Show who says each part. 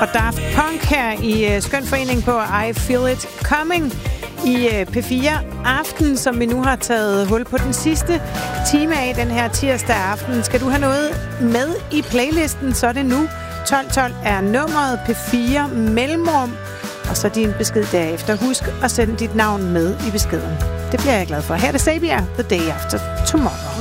Speaker 1: og Daft Punk her i skøn forening på I Feel It Coming i P4 Aften, som vi nu har taget hul på den sidste time af den her tirsdag aften. Skal du have noget med i playlisten, så er det nu. 1212 er nummeret, P4 mellemrum, og så din besked derefter. Husk at sende dit navn med i beskeden. Det bliver jeg glad for. Her er det Sabia, The Day After Tomorrow.